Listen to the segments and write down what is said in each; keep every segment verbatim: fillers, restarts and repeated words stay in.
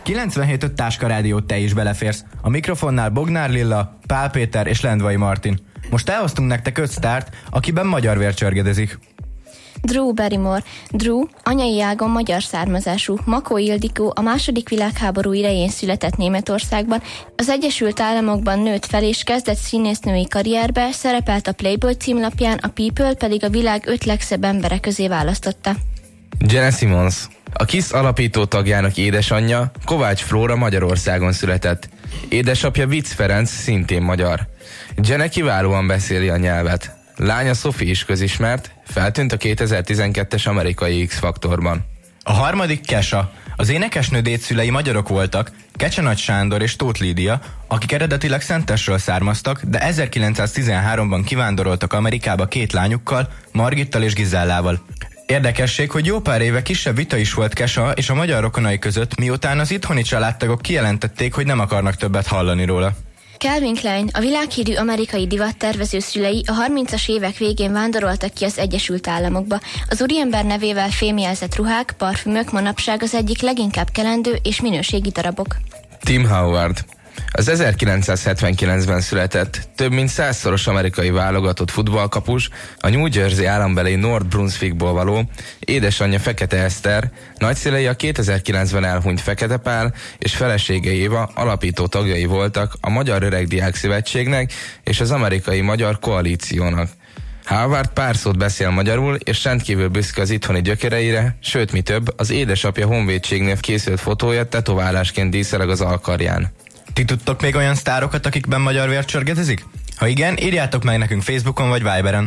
kilencvenhét öt Táska Rádiót te is beleférsz. A mikrofonnál Bognár Lilla, Pál Péter és Lendvai Martin. Most elhoztunk nektek öt sztárt, akiben magyar vér csörgedezik. Drew Barrymore. Drew anyai ágon magyar származású. Makó Ildikó a második világháború idején született Németországban, az Egyesült Államokban nőtt fel és kezdett színésznői karrierbe, szerepelt a Playboy címlapján, a People pedig a világ öt legszebb embere közé választotta. Gene Simmons. A KISZ alapító tagjának édesanyja, Kovács Flóra Magyarországon született. Édesapja Vicz Ferenc szintén magyar. Gene kiválóan beszéli a nyelvet. Lánya Sophie is közismert, feltűnt a kétezer-tizenkettes amerikai X-faktorban. A harmadik Kesha. Az énekesnő dédszülei magyarok voltak, Kecsenagy Sándor és Tóth Lídia, akik eredetileg Szentesről származtak, de ezerkilencszáztizenháromban kivándoroltak Amerikába két lányukkal, Margittal és Gizellával. Érdekesség, hogy jó pár éve kisebb vita is volt Kesha és a magyar rokonai között, miután az itthoni családtagok kijelentették, hogy nem akarnak többet hallani róla. Calvin Klein, a világhírű amerikai divattervező szülei a harmincas évek végén vándoroltak ki az Egyesült Államokba. Az úriember nevével fémjelzett ruhák, parfümök manapság az egyik leginkább kelendő és minőségi darabok. Tim Howard. Az ezerkilencszázhetvenkilencben született, több mint százszoros amerikai válogatott futballkapus, a New Jersey állambeli North Brunswickból való, édesanyja Fekete Eszter, nagyszülei a kétezer-kilencben elhunyt Fekete Pál és felesége Éva alapító tagjai voltak a Magyar Öregdiák Szövetségnek és az Amerikai Magyar Koalíciónak. Howard pár szót beszél magyarul, és rendkívül büszke az itthoni gyökereire, sőt mi több, az édesapja honvédségnél készült fotója tetoválásként díszeleg az alkarján. Ti tudtok még olyan sztárokat, akikben magyar vér csörgedezik? Ha igen, írjátok meg nekünk Facebookon vagy Viberen.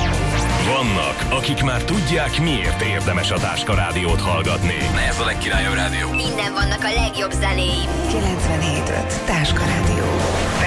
Vannak, akik már tudják, miért érdemes a Táska Rádiót hallgatni. Ez a legkirályabb rádió. Minden vannak a legjobb zenéim. kilencvenhét öt Táska Rádió.